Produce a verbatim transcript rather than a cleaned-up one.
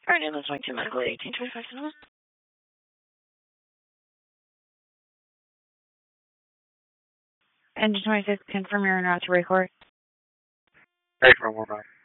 All right, Ambulance twenty-two, medical eighteen twenty-five. Engine twenty-six, confirm you're en route to Raycourt. Hey, for one more.